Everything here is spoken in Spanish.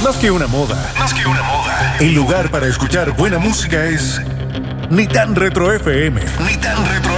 Más que una moda. El lugar para escuchar buena música es Ni Tan Retro FM. Ni Tan Retro